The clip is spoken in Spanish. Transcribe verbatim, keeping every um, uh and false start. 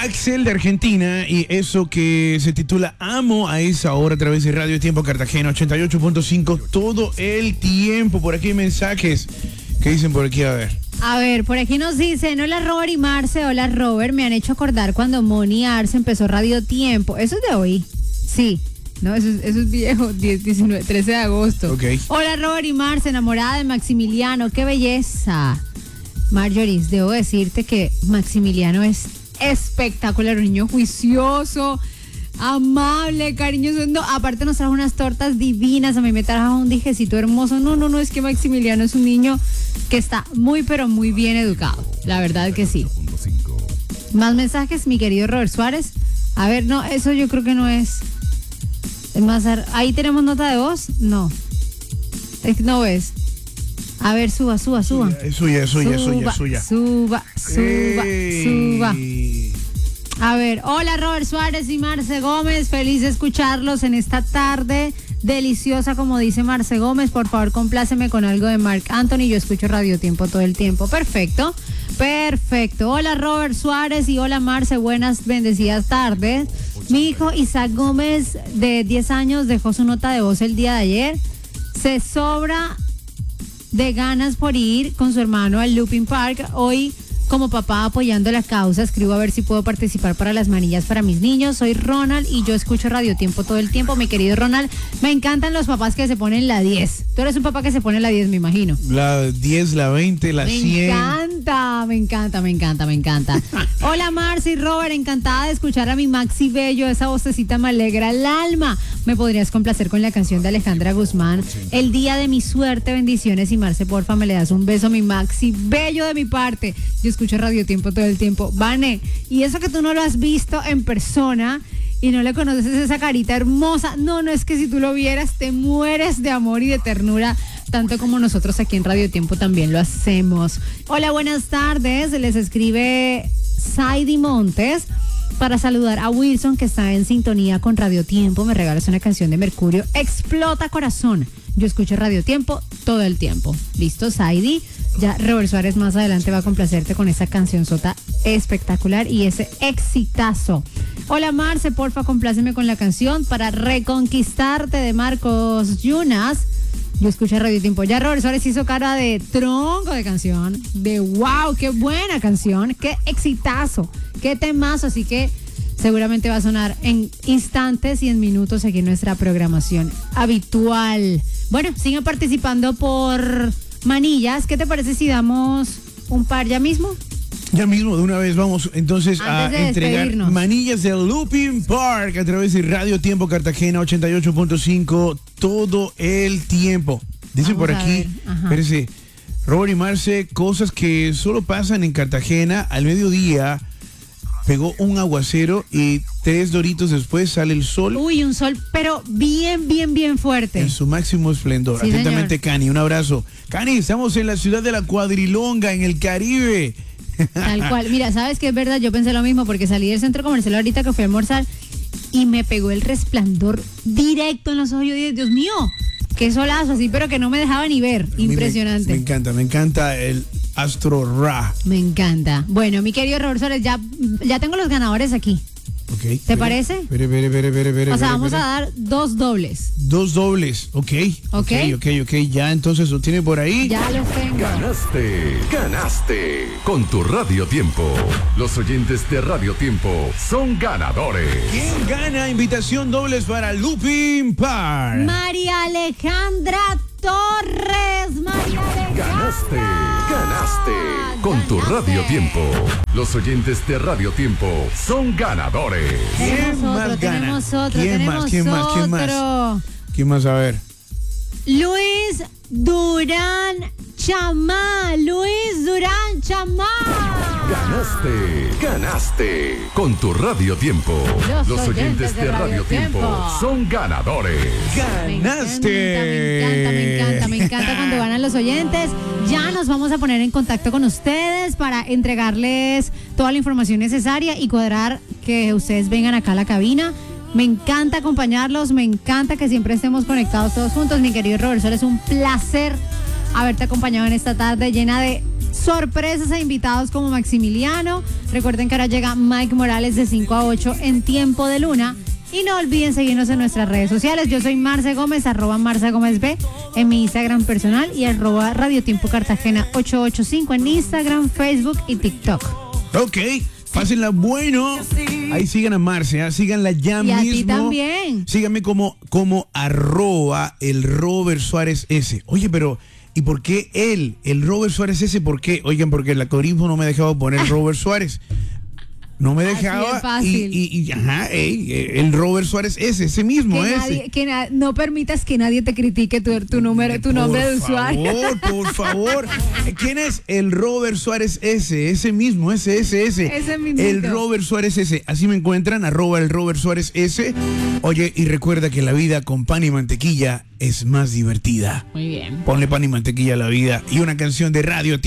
Axel de Argentina y eso que se titula Amo a esa hora a través de Radio Tiempo Cartagena ochenta y ocho punto cinco todo el tiempo. Por aquí hay mensajes que dicen por aquí, a ver. A ver, por aquí nos dicen, hola Robert y Marce, hola Robert, me han hecho acordar cuando Moni Arce empezó Radio Tiempo. ¿Eso es de hoy? Sí. No, eso es, eso es viejo, diez, diecinueve, trece de agosto. Okay. Hola Robert y Marce, enamorada de Maximiliano, qué belleza. Marjorie, debo decirte que Maximiliano es espectacular, un niño juicioso, amable, cariñoso. No, aparte nos trajo unas tortas divinas, a mí me trajo un dijecito hermoso. No, no, no, es que Maximiliano es un niño que está muy, pero muy bien educado. La verdad que sí. Más mensajes, mi querido Robert Suárez. A ver, no, eso yo creo que no es. Es más, ahí tenemos nota de voz. No. Es que no ves. A ver, suba, suba, suba. Es suya, es suya, es suya, es suya. Suba, suba, Ey. suba. A ver, hola Robert Suárez y Marce Gómez, feliz de escucharlos en esta tarde deliciosa, como dice Marce Gómez. Por favor, compláceme con algo de Marc Anthony, yo escucho Radio Tiempo todo el tiempo. Perfecto, perfecto. Hola Robert Suárez y hola Marce, buenas bendecidas tardes. Mi hijo Isaac Gómez, de diez años, dejó su nota de voz el día de ayer. Se sobra de ganas por ir con su hermano al Looping Park. Hoy, como papá apoyando la causa, escribo a ver si puedo participar para las manillas para mis niños. Soy Ronald y yo escucho Radio Tiempo todo el tiempo. Mi querido Ronald, me encantan los papás que se ponen la diez. Tú eres un papá que se pone la diez, me imagino. La diez, la veinte, la me cien. Me encanta, me encanta, me encanta, me encanta. Hola Marcy y Robert, encantada de escuchar a mi Maxi Bello. Esa vocecita me alegra el alma. ¿Me podrías complacer con la canción de Alejandra Guzmán? El día de mi suerte, bendiciones. Y Marce, porfa, me le das un beso a mi Maxi Bello de mi parte. Yo escucho Radio Tiempo todo el tiempo. Vane, y eso que tú no lo has visto en persona y no le conoces esa carita hermosa, no, no, es que si tú lo vieras te mueres de amor y de ternura, tanto como nosotros aquí en Radio Tiempo también lo hacemos. Hola, buenas tardes, les escribe Saidi Montes para saludar a Wilson, que está en sintonía con Radio Tiempo. Me regalas una canción de Mercurio, Explota Corazón. Yo escucho Radio Tiempo todo el tiempo. Listo, Saidi. Ya Robert Suárez más adelante va a complacerte con esa canción sota espectacular y ese exitazo. Hola Marce, porfa, compláceme con la canción Para Reconquistarte de Marcos Yunas. Yo escuché Radio Tiempo. Ya Robert Suárez hizo cara de tronco de canción, de wow, qué buena canción, qué exitazo, qué temazo. Así que seguramente va a sonar en instantes y en minutos aquí en nuestra programación habitual. Bueno, sigan participando por manillas. ¿Qué te parece si damos un par ya mismo? Ya mismo, de una vez vamos entonces a entregar manillas del Looping Park a través de Radio Tiempo Cartagena ochenta y ocho punto cinco todo el tiempo. Dice por aquí, espérese, Robert y Marce, cosas que solo pasan en Cartagena. Al mediodía pegó un aguacero y tres doritos después sale el sol. Uy, un sol, pero bien, bien, bien fuerte. En su máximo esplendor. Sí, atentamente, señor. Cani, un abrazo. Cani, estamos en la ciudad de la Cuadrilonga, en el Caribe. Tal cual. Mira, ¿sabes qué es verdad? Yo pensé lo mismo porque salí del centro comercial ahorita que fui a almorzar y me pegó el resplandor directo en los ojos. Yo dije, Dios mío, qué solazo así, pero que no me dejaba ni ver. Impresionante. Me, me encanta, me encanta el Astro Ra. Me encanta. Bueno, mi querido Robert Suárez, ya, ya tengo los ganadores aquí. Okay, ¿Te pere, parece? Pere, pere, pere, pere, pere, o sea, pere, vamos pere. a dar dos dobles. Dos dobles, ok. Ok. Ok, ok, ok. Ya entonces lo tiene por ahí. Ya los tengo. Ganaste, ganaste. Con tu Radio Tiempo. Los oyentes de Radio Tiempo son ganadores. ¿Quién gana invitación dobles para Looping Park? María Alejandra Torres. María Alejandra. Ganaste, ganaste. Con tu Radio Tiempo. Los oyentes de Radio Tiempo son ganadores. ¿Quién otro, más gana? Tenemos otro, ¿Quién tenemos más? ¿Quién más? ¿Quién más? otro. ¿Quién más? A ver. Luis Durán Chamá. Luis Durán Chamá. Ganaste, ganaste. Con tu Radio Tiempo. Los, Los oyentes de Radio, Radio Tiempo. Tiempo son ganadores. Ganaste. Me encanta, me encanta, me encanta cuando ganan los oyentes. Ya nos vamos a poner en contacto con ustedes para entregarles toda la información necesaria y cuadrar que ustedes vengan acá a la cabina. Me encanta acompañarlos, me encanta que siempre estemos conectados todos juntos. Mi querido Robert Suárez, es un placer haberte acompañado en esta tarde llena de sorpresas e invitados como Maximiliano. Recuerden que ahora llega Mike Morales de cinco a ocho en Tiempo de Luna. Y no olviden seguirnos en nuestras redes sociales. Yo soy Marce Gómez, arroba Marce Gómez B en mi Instagram personal y arroba Radio Tiempo Cartagena ochocientos ochenta y cinco en Instagram, Facebook y TikTok. Ok, pásenla bueno. Ahí sigan a Marce, ¿eh? Síganla ya y mismo. Y a ti también. Síganme como, como arroba el Robert Suárez S. Oye, pero... ¿y por qué él, el Robert Suárez ese? ¿Por qué? Oigan, porque el algoritmo no me dejaba poner Robert Suárez. No me dejaba. Y, y, y ajá, ey, el Robert Suárez ese, ese mismo, que ese. Nadie, que na, no permitas que nadie te critique tu, tu número, tu nombre de usuario. Por favor, por favor. ¿Quién es el Robert Suárez ese? Ese mismo, ese, ese, ese. Ese mismo. El Robert Suárez ese. Así me encuentran, arroba el Robert Suárez ese. Oye, y recuerda que la vida con pan y mantequilla es más divertida. Muy bien. Ponle pan y mantequilla a la vida. Y una canción de Radio